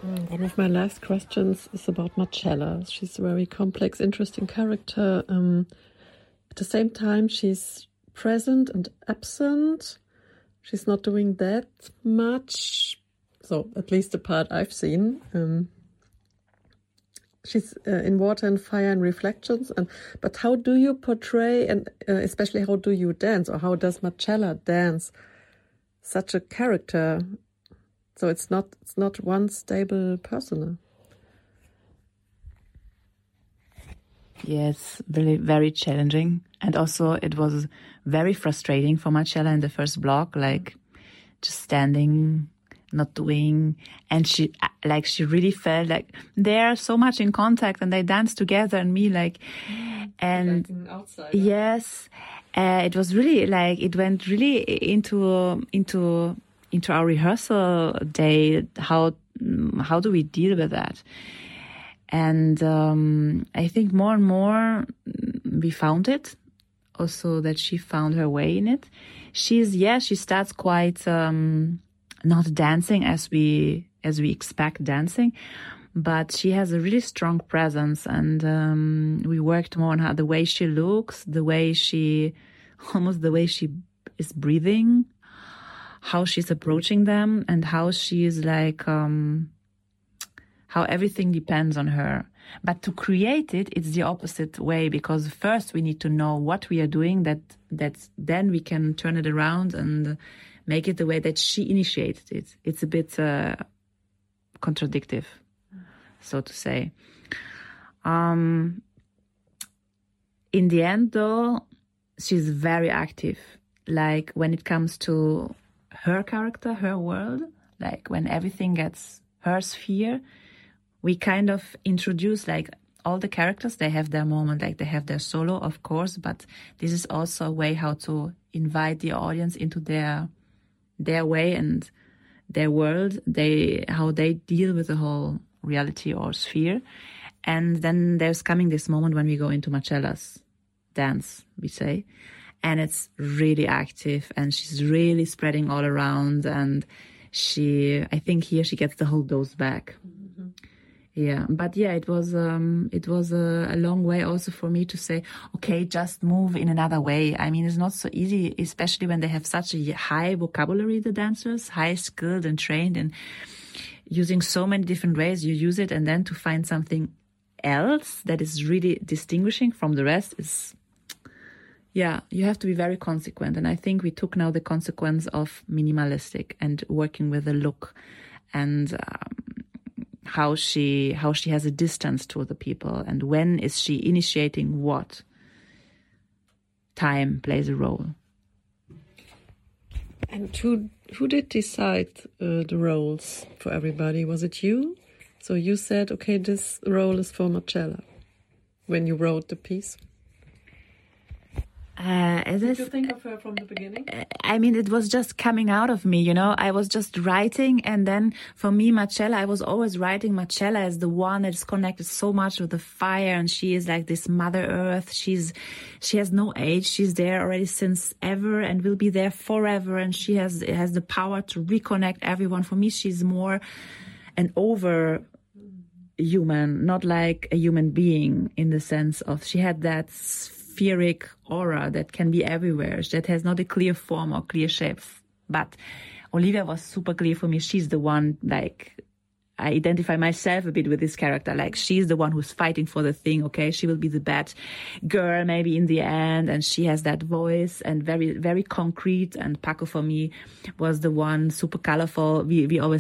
One of my last questions is about Marcella. She's a very complex, interesting character. At the same time, she's present and absent. She's not doing that much. So, at least the part I've seen. She's in Water and Fire and Reflections. But how do you portray, and especially how do you dance, or how does Marcella dance such a character? So it's not one stable persona. Yes, very, very challenging. And also it was very frustrating for Marcella in the first block, like just standing, not doing. And she really felt like they're so much in contact and they dance together and me like, and like an outsider. Yes, it was really like, it went really into our rehearsal day. How do we deal with that? And I think more and more we found it. Also that she found her way in it. She starts quite not dancing as we expect dancing, but she has a really strong presence. And we worked more on her, the way she looks, the way she is breathing, how she's approaching them, and how she is like, how everything depends on her. But to create it's the opposite way, because first we need to know what we are doing, that then we can turn it around and make it the way that she initiated it. It's a bit contradictory, so to say. In the end, though, she's very active. Like when it comes to her character, her world, like when everything gets her sphere, we kind of introduce like all the characters, they have their moment, like they have their solo, of course, but this is also a way how to invite the audience into their way and their world, how they deal with the whole reality or sphere. And then there's coming this moment when we go into Marcella's dance, we say, and it's really active and she's really spreading all around, and I think here she gets the whole dose back. Mm-hmm. Yeah, but yeah, it was a long way also for me to say, okay, just move in another way. I mean, it's not so easy, especially when they have such a high vocabulary, the dancers, high skilled and trained, and using so many different ways you use it, and then to find something else that is really distinguishing from the rest is, yeah, you have to be very consequent. And I think we took now the consequence of minimalistic and working with the look and how she has a distance to the people, and when is she initiating what. Time plays a role. And who did decide the roles for everybody? Was it you? So you said, okay, this role is for Marcella when you wrote the piece. Did you think of her from the beginning? I mean, it was just coming out of me, I was just writing, and then for me, Marcella, I was always writing Marcella as the one that is connected so much with the fire, and she is like this Mother Earth. She has no age. She's there already since ever and will be there forever, and she has the power to reconnect everyone. For me, she's more an over human, not like a human being, in the sense of she had that spheric aura that can be everywhere, that has not a clear form or clear shape. But Olivia was super clear for me. She's the one, like, I identify myself a bit with this character. Like, she's the one who's fighting for the thing, okay? She will be the bad girl maybe in the end, and she has that voice and very, very concrete. And Paco for me was the one super colorful. We always